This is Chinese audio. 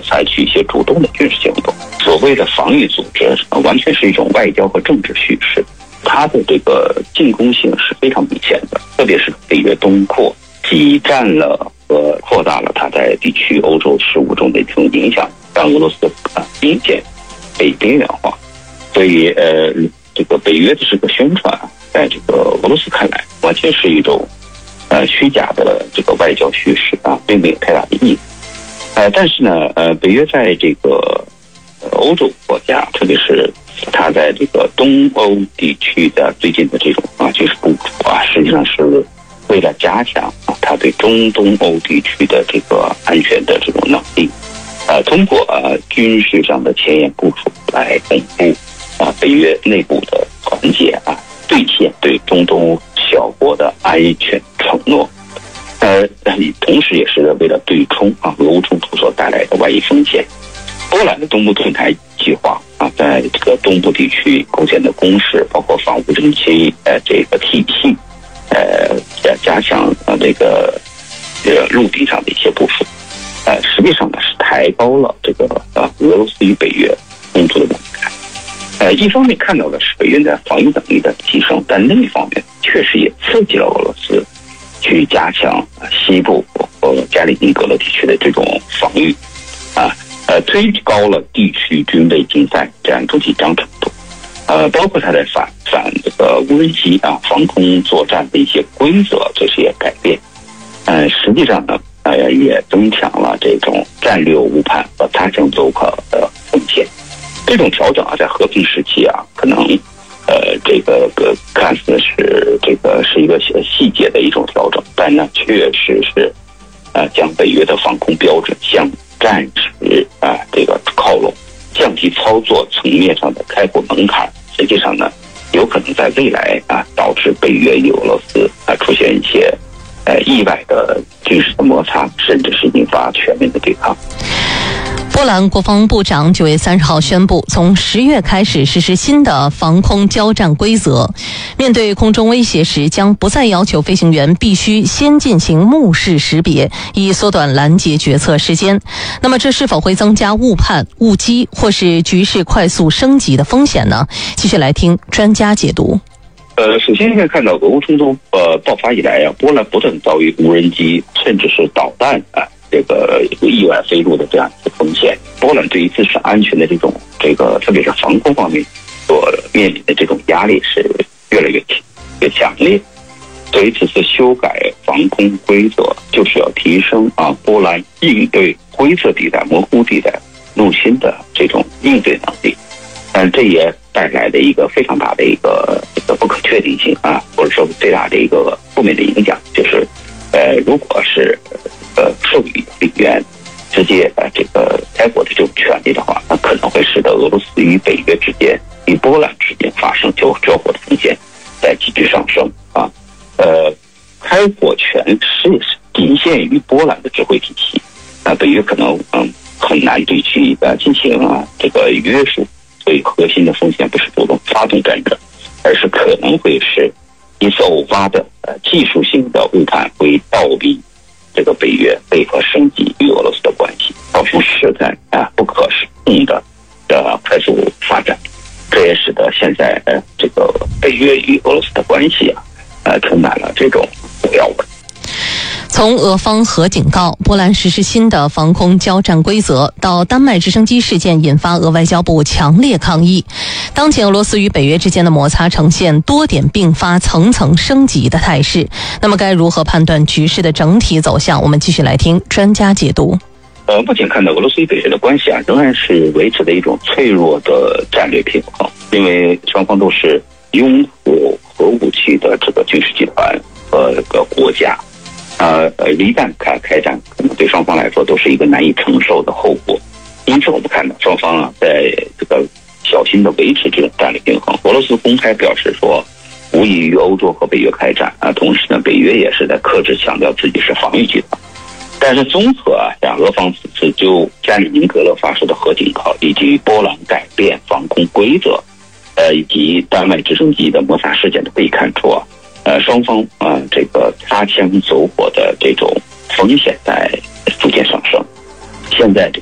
采取一些主动的军事行动。所谓的防御组织完全是一种外交和政治叙事，它的这个进攻性是非常明显的，特别是北约东扩，激战了和扩大了它在地区欧洲事务中的这种影响，让俄罗斯明显被边缘化。所以这个北约的这个宣传，在这个俄罗斯看来，完全是一种虚假的这个外交叙事并没有太大的意义。但是呢，北约在这个欧洲国家，特别是它在这个东欧地区的最近的这种军事部署实际上是为了加强它对中东欧地区的这个安全的这种能力，通过军事上的前沿部署来巩固北约内部的团结兑现对中东欧小国的安全承诺。同时也是为了对冲俄乌冲突所带来的外溢风险。波兰的东部盾台计划在这个东部地区构建的工事，包括防无人机这个体系，加强这个陆地上的一些部署，实际上呢是抬高了这个俄罗斯与北约冲突的门槛。一方面看到的是北约的防御能力的提升，但另一方面确实也刺激了俄罗斯去加强西部和加里宁格勒地区的这种防御，推高了地区军备竞赛这样一种紧张程度，包括它的反这个无人机防空作战的一些规则这些改变，实际上呢也增强了这种战略误判和擦枪走火的风险。这种调整在和平时期可能这个看似是这个是一个细节的一种调整，但呢确实是将北约的防空标准向战时这个靠拢，降低操作层面上的开火门槛。实际上呢，有可能在未来导致北约与俄罗斯出现一些意外的军事的摩擦，甚至是引发全面的对抗。 波兰国防部长9月30号宣布，从10月开始实施新的防空交战规则。面对空中威胁时，将不再要求飞行员必须先进行目视识别，以缩短拦截决策时间。那么，这是否会增加误判、误击或是局势快速升级的风险呢？继续来听专家解读。 首先应该看到俄乌冲突爆发以来波兰不断遭遇无人机甚至是导弹这个意外飞入的这样一个风险。波兰对于自身安全的这个特别是防空方面所面临的这种压力是越来越强烈。所以此次修改防空规则，就是要提升波兰应对灰色地带、模糊地带入侵的这种应对能力。但这也带来的一个非常大的一个不可确定性或者说最大的一个负面的影响，就是如果是授予领员直接这个开火的这种权利的话，那可能会使得俄罗斯与北约之间、与波兰之间发生交火的风险在急剧上升开火权是仅限于波兰的指挥体系，北约可能很难对其进行这个约束。所以核心的风险不是主动发动战争，而是可能会是一次偶发的技术性的误判会倒逼这个北约被迫升级与俄罗斯的关系，造成实在不可控的快速发展。这也使得现在这个北约与俄罗斯的关系充满了这种不要味。 从俄方核警告、波兰实施新的防空交战规则，到丹麦直升机事件引发俄外交部强烈抗议，当前俄罗斯与北约之间的摩擦呈现多点并发、层层升级的态势。那么该如何判断局势的整体走向？我们继续来听专家解读。 目前看到俄罗斯与北约的关系仍然是维持的一种脆弱的战略平衡，因为双方都是拥护核武器的这个军事集团和这个国家。一旦开战，可能对双方来说都是一个难以承受的后果。因此，我们看到双方在这个小心的维持这种战略平衡。俄罗斯公开表示说，无意与欧洲和北约开战同时呢，北约也是在克制强调自己是防御集团。但是综合俄方此次就加里宁格勒发出的核警告，以及波兰改变防空规则，以及丹麦直升机的摩擦事件，都可以看出双方这个擦枪走火的这种风险在逐渐上升。现在